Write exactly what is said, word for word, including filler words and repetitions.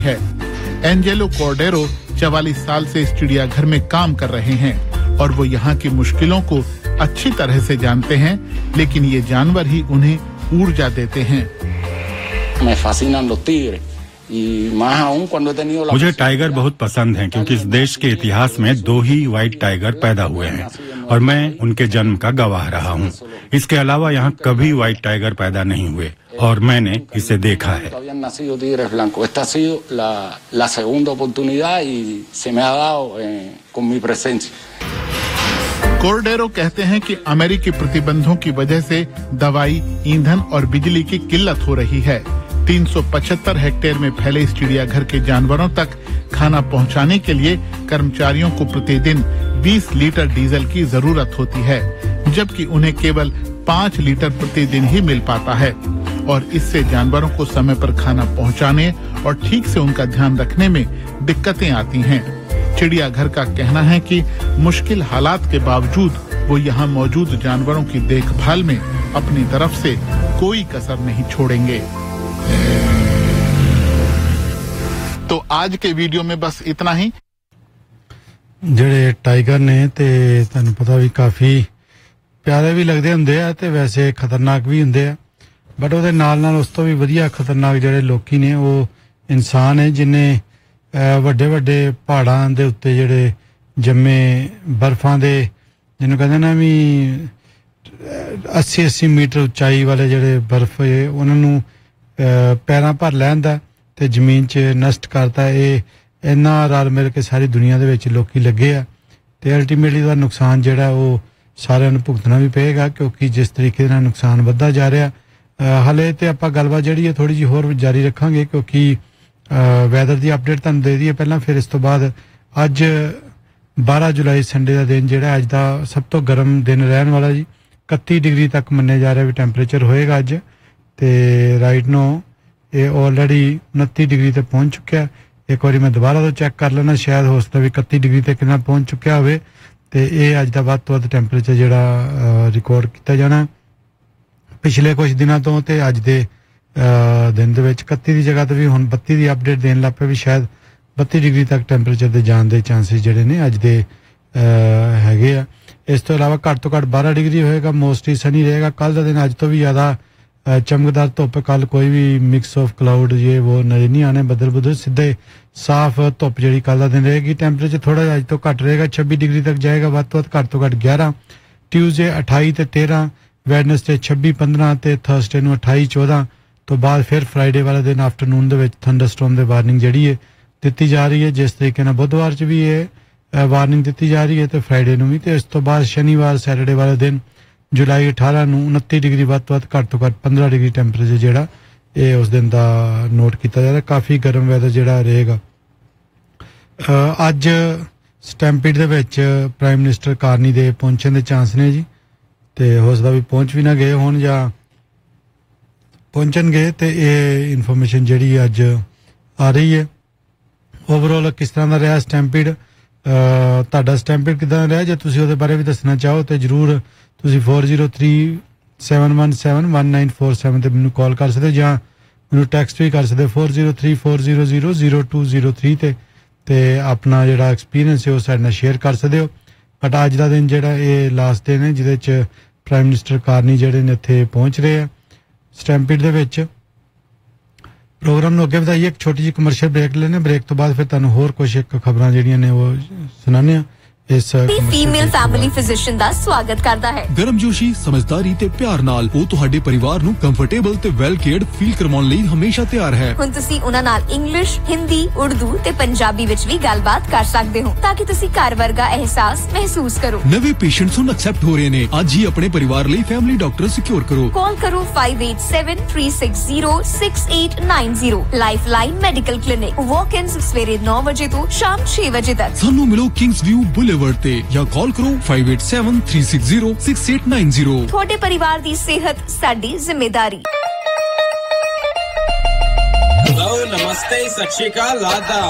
है। एंजेलो कॉर्डेरो चवालीस साल से इस चिड़ियाघर में काम कर रहे हैं और वो यहाँ की मुश्किलों को अच्छी तरह से जानते हैं, लेकिन ये जानवर ही उन्हें ऊर्जा देते हैं। मुझे टाइगर बहुत पसंद हैं क्योंकि इस देश के इतिहास में दो ही व्हाइट टाइगर पैदा हुए हैं और मैं उनके जन्म का गवाह रहा हूँ। इसके अलावा यहाँ कभी व्हाइट टाइगर पैदा नहीं हुए और मैंने इसे देखा है। कॉर्डेरो कहते हैं कि अमेरिकी प्रतिबंधों की वजह से दवाई, ईंधन और बिजली की किल्लत हो रही है। तीन सौ पचहत्तर हेक्टेयर में फैले इस चिड़ियाघर के जानवरों तक खाना पहुंचाने के लिए कर्मचारियों को प्रतिदिन बीस लीटर डीजल की जरूरत होती है, जबकि उन्हें केवल पाँच लीटर प्रतिदिन ही मिल पाता है और इससे जानवरों को समय पर खाना पहुंचाने और ठीक से उनका ध्यान रखने में दिक्कतें आती हैं। चिड़ियाघर का कहना है कि मुश्किल हालात के बावजूद वो यहाँ मौजूद जानवरों की देखभाल में अपनी तरफ से कोई कसर नहीं छोड़ेंगे। तो आज के वीडियो में बस इतना ही। ਜਿਹੜੇ ਟਾਈਗਰ ਨੇ ਤੇ ਤੁਹਾਨੂੰ ਪਤਾ ਵੀ ਕਾਫੀ ਪਿਆਰੇ ਵੀ ਲੱਗਦੇ ਹੁੰਦੇ ਆ ਤੇ ਵੈਸੇ ਖਤਰਨਾਕ ਵੀ ਹੁੰਦੇ ਆ, ਬਟ ਉਹਦੇ ਨਾਲ ਨਾਲ ਉਸ ਤੋਂ ਵੀ ਵਧੀਆ ਖਤਰਨਾਕ ਜਿਹੜੇ ਲੋਕੀ ਨੇ ਉਹ ਇਨਸਾਨ ਹੈ ਜਿਨੇ ਵੱਡੇ ਵੱਡੇ ਪਹਾੜਾਂ ਦੇ ਉੱਤੇ ਜਿਹੜੇ ਜੰਮੇ ਬਰਫਾਂ ਦੇ ਜਿਹਨੂੰ ਕਹਿੰਦੇ ਨਾ ਵੀ अस्सी अस्सी ਮੀਟਰ ਉਚਾਈ ਵਾਲੇ ਜਿਹੜੇ ਬਰਫ ਹੈ ਉਹਨਾਂ ਨੂੰ ਪੈਰਾਂ ਭਰ ਲੈਂਦਾ ਤੇ ਜ਼ਮੀਨ 'ਚ ਨਸ਼ਟ ਕਰਦਾ। ਇਹ ਇੰਨਾ ਰਲ ਮਿਲ ਕੇ ਸਾਰੀ ਦੁਨੀਆ ਦੇ ਵਿੱਚ ਲੋਕੀ ਲੱਗੇ ਆ ਤੇ ਅਲਟੀਮੇਟਲੀ ਦਾ ਨੁਕਸਾਨ ਜਿਹੜਾ ਉਹ ਸਾਰਿਆਂ ਨੂੰ ਭੁਗਤਣਾ ਵੀ ਪਏਗਾ ਕਿਉਂਕਿ ਜਿਸ ਤਰੀਕੇ ਨਾਲ ਨੁਕਸਾਨ ਵੱਧਦਾ ਜਾ ਰਿਹਾ। ਹਾਲੇ ਤੇ ਆਪਾਂ ਗੱਲਬਾਤ ਜਿਹੜੀ ਹੈ ਥੋੜੀ ਜਿਹੀ ਹੋਰ ਜਾਰੀ ਰੱਖਾਂਗੇ ਕਿਉਂਕਿ ਵੈਦਰ ਦੀ ਅਪਡੇਟ ਤੁਹਾਨੂੰ ਦੇ ਦਈਏ ਪਹਿਲਾਂ, ਫਿਰ ਇਸ ਤੋਂ ਬਾਅਦ ਅੱਜ ਬਾਰਾਂ ਜੁਲਾਈ ਸੰਡੇ ਦਾ ਦਿਨ ਜਿਹੜਾ ਅੱਜ ਦਾ ਸਭ ਤੋਂ ਗਰਮ ਦਿਨ ਰਹਿਣ ਵਾਲਾ ਜੀ। ਇਕੱਤੀ ਡਿਗਰੀ ਤੱਕ ਮੰਨਿਆ ਜਾ ਰਿਹਾ ਵੀ ਟੈਂਪਰੇਚਰ ਹੋਏਗਾ ਅੱਜ ਤੇ ਰਾਈਟ ਨੋ ਇਹ ਆਲਰੇਡੀ ਉਨੱਤੀ ਡਿਗਰੀ ਤੇ ਪਹੁੰਚ ਚੁੱਕਿਆ। ਇੱਕ ਵਾਰੀ ਮੈਂ ਦੁਬਾਰਾ ਤੋਂ ਚੈੱਕ ਕਰ ਲੈਣਾ, ਸ਼ਾਇਦ ਹੋ ਸਕਦਾ ਵੀ ਇਕੱਤੀ ਡਿਗਰੀ ਤੇ ਕਿੰਨਾ ਪਹੁੰਚ ਚੁੱਕਿਆ ਹੋਵੇ ਤੇ ਇਹ ਅੱਜ ਦਾ ਵੱਧ ਤੋਂ ਵੱਧ ਟੈਂਪਰੇਚਰ ਜਿਹੜਾ ਰਿਕਾਰਡ ਕੀਤਾ ਜਾਣਾ ਪਿਛਲੇ ਕੁਝ ਦਿਨਾਂ ਤੋਂ ਤੇ ਅੱਜ ਦੇ ਦਿਨ ਦੇ ਵਿੱਚ ਇਕੱਤੀ ਦੀ ਜਗ੍ਹਾ ਤੇ ਵੀ ਹੁਣ ਬੱਤੀ ਦੀ ਅਪਡੇਟ ਦੇਣ ਲੱਗ ਪਏ ਵੀ ਸ਼ਾਇਦ ਬੱਤੀ ਡਿਗਰੀ ਤੱਕ ਟੈਂਪਰੇਚਰ ਦੇ ਜਾਣ ਦੇ ਚਾਂਸਸ ਜਿਹੜੇ ਨੇ ਅੱਜ ਦੇ ਹੈਗੇ ਆ। ਇਸ ਤੋਂ ਇਲਾਵਾ ਘੱਟ ਤੋਂ ਘੱਟ ਬਾਰਾਂ ਡਿਗਰੀ ਹੋਏਗਾ, ਮੋਸਟਲੀ ਸਨੀ ਰਹੇਗਾ। ਕੱਲ ਦਾ ਦਿਨ ਅੱਜ ਤੋਂ ਵੀ ਜ਼ਿਆਦਾ ਚਮਕਦਾਰ ਧੁੱਪ, ਕੱਲ ਕੋਈ ਵੀ ਮਿਕਸ ਆਫ ਕਲਾਊਡ ਜੇ ਉਹ ਨਜ਼ਰ ਨਹੀਂ ਆਣੇ, ਬੱਦਲ ਬੁੱਦਲ ਸਿੱਧੇ ਸਾਫ਼ ਧੁੱਪ ਜਿਹੜੀ ਕੱਲ ਦਾ ਦਿਨ ਰਹੇਗੀ। ਟੈਂਪਰੇਚਰ ਥੋੜਾ ਜਿਹਾ ਅੱਜ ਤੋਂ ਘੱਟ ਰਹੇਗਾ, ਛੱਬੀ ਡਿਗਰੀ ਤੱਕ ਜਾਏਗਾ ਵੱਧ ਤੋਂ ਵੱਧ, ਘੱਟ ਤੋਂ ਘੱਟ ਗਿਆਰਾਂ। ਟਿਊਜ਼ਡੇ ਅਠਾਈ ਤੇ ਤੇਰਾਂ, ਵੈਡਨਸਡੇ ਛੱਬੀ ਪੰਦਰਾਂ ਤੇ ਥਰਸਡੇ ਨੂੰ ਅਠਾਈ ਚੌਦਾਂ ਤੋਂ ਬਾਅਦ ਫਿਰ ਫਰਾਈਡੇ ਵਾਲੇ ਦਿਨ ਆਫਟਰਨੂਨ ਦੇ ਵਿੱਚ ਥੰਡਰਸਟੋਰਮ ਦੇ ਵਾਰਨਿੰਗ ਜਿਹੜੀ ਹੈ ਦਿੱਤੀ ਜਾ ਰਹੀ ਹੈ। ਜਿਸ ਤਰੀਕੇ ਨਾਲ ਬੁੱਧਵਾਰ 'ਚ ਵੀ ਇਹ ਵਾਰਨਿੰਗ ਦਿੱਤੀ ਜਾ ਰਹੀ ਹੈ ਤੇ ਫਰਾਈਡੇ ਨੂੰ ਵੀ, ਤੇ ਇਸ ਤੋਂ ਬਾਅਦ ਸ਼ਨੀਵਾਰ ਸੈਟਰਡੇ ਵਾਲੇ ਦਿਨ ਜੁਲਾਈ ਅਠਾਰਾਂ ਨੂੰ ਉਨੱਤੀ ਡਿਗਰੀ ਵੱਧ ਤੋਂ ਵੱਧ, ਘੱਟ ਤੋਂ ਘੱਟ ਪੰਦਰਾਂ ਡਿਗਰੀ ਟੈਂਪਰੇਚਰ ਜਿਹੜਾ ਇਹ ਉਸ ਦਿਨ ਦਾ ਨੋਟ ਕੀਤਾ ਜਾ ਰਿਹਾ। ਕਾਫੀ ਗਰਮ ਵੈਦਰ ਜਿਹੜਾ ਰਹੇਗਾ। ਅੱਜ ਸਟੈਂਪੀਡ ਦੇ ਵਿੱਚ ਪ੍ਰਾਈਮ ਮਿਨਿਸਟਰ ਕਾਰਨੀ ਦੇ ਪਹੁੰਚਣ ਦੇ ਚਾਂਸ ਨੇ ਜੀ ਤੇ ਹੋ ਸਕਦਾ ਵੀ ਪਹੁੰਚ ਵੀ ਨਾ ਗਏ ਹੋਣ ਜਾਂ ਪਹੁੰਚਣਗੇ ਤੇ ਇਹ ਇਨਫੋਰਮੇਸ਼ਨ ਜਿਹੜੀ ਅੱਜ ਆ ਰਹੀ ਹੈ। ਓਵਰਆਲ ਕਿਸ ਤਰ੍ਹਾਂ ਦਾ ਰਿਹਾ ਸਟੈਂਪੀਡ, ਤੁਹਾਡਾ ਸਟੈਂਪੀਡ ਕਿੱਦਾਂ ਰਿਹਾ, ਜੇ ਤੁਸੀਂ ਉਹਦੇ ਬਾਰੇ ਵੀ ਦੱਸਣਾ ਚਾਹੋ ਤੇ ਜ਼ਰੂਰ ਤੁਸੀਂ four zero three seven one seven one nine four seven ਤੇ ਮੈਨੂੰ ਕਾਲ ਕਰ ਸਕਦੇ ਹੋ ਜਾਂ ਮੈਨੂੰ ਟੈਕਸਟ ਵੀ ਕਰ ਸਕਦੇ ਹੋ four zero three four zero zero zero two zero three ਤੇ ਤੇ ਆਪਣਾ ਜਿਹੜਾ ਐਕਸਪੀਰੀਅੰਸ ਹੈ ਉਹ ਸਾਡੇ ਨਾਲ ਸ਼ੇਅਰ ਕਰ ਸਕਦੇ ਹੋ। ਬਟ ਅੱਜ ਦਾ ਦਿਨ ਜਿਹੜਾ ਇਹ ਲਾਸਟ ਦਿਨ ਹੈ ਜਿਹਦੇ 'ਚ ਪ੍ਰਾਈਮ ਮਿਨਿਸਟਰ ਕਾਰਨੀ ਜਿਹੜੇ ਨੇ ਇੱਥੇ ਪਹੁੰਚ ਰਹੇ ਆ ਸਟੈਂਪੀਡ ਦੇ ਵਿੱਚ। ਪ੍ਰੋਗਰਾਮ ਨੂੰ ਅੱਗੇ ਵਧਾਈਏ, ਇੱਕ ਛੋਟੀ ਜਿਹੀ ਕਮਰਸ਼ੀਅਲ ਬ੍ਰੇਕ ਲੈਣੇ, ਬ੍ਰੇਕ ਤੋਂ ਬਾਅਦ ਫਿਰ ਤੁਹਾਨੂੰ ਹੋਰ ਕੁਝ ਇੱਕ ਖਬਰਾਂ ਜਿਹੜੀਆਂ ਨੇ ਉਹ ਸੁਣਾਉਂਦੇ ਆ। ਫੀਮੇਲ ਫੈਮਿਲੀ ਫਿਜ਼ੀਸ਼ੀਅਨ ਦਾ ਸਵਾਗਤ ਕਰਦਾ ਹੈ। ਗਰਮਜੋਸ਼ੀ, ਸਮਝਦਾਰੀ ਤੇ ਪਿਆਰ ਨਾਲ ਉਹ ਤੁਹਾਡੇ ਪਰਿਵਾਰ ਨੂੰ ਕੰਫਰਟੇਬਲ ਤੇ ਵੈਲ ਕੇਅਰਡ ਫੀਲ ਕਰਵਾਉਣ ਲਈ ਹਮੇਸ਼ਾ ਤਿਆਰ ਹੈ। ਹੁਣ ਤੁਸੀਂ ਉਹਨਾਂ ਨਾਲ ਇੰਗਲਿਸ਼, ਹਿੰਦੀ, ਉਰਦੂ ਤੇ ਪੰਜਾਬੀ ਵਿੱਚ ਵੀ ਗੱਲਬਾਤ ਕਰ ਸਕਦੇ ਹੋ ਤਾਂ ਕਿ ਤੁਸੀਂ ਘਰ ਵਰਗਾ ਅਹਿਸਾਸ ਮਹਿਸੂਸ ਕਰੋ। ਨਵੇਂ ਪੇਸ਼ੈਂਟਸ ਹੁਣ ਐਕਸੈਪਟ ਹੋ ਰਹੇ ਨੇ। ਅੱਜ ਹੀ ਆਪਣੇ ਪਰਿਵਾਰ ਲਈ ਫੈਮਿਲੀ ਡਾਕਟਰ ਸਿਕਿਉਰ ਕਰੋ। ਕਾਲ ਕਰੋ five eight seven three six zero six eight nine zero। Lifeline medical clinic, ਵਾਕ-ਇਨਸ ਸਵੇਰੇ ਨੌ ਵਜੇ ਤੋਂ ਸ਼ਾਮ ਛੇ ਵਜੇ ਤੱਕ। ਸਾਨੂੰ ਮਿਲੋ ਕਿੰਗਸ ਵਿਊ ਬੁਲੇਵਰਡ ਤੇ ਜਾਂ ਕਾਲ ਕਰੋ five eight seven three six zero six eight nine zero। ਤੁਹਾਡੇ ਪਰਿਵਾਰ ਦੀ ਸਿਹਤ ਸਾਡੀ ਜ਼ਿੰਮੇਵਾਰੀ। हेलो नमस्ते सत श्री अकाल आदाब।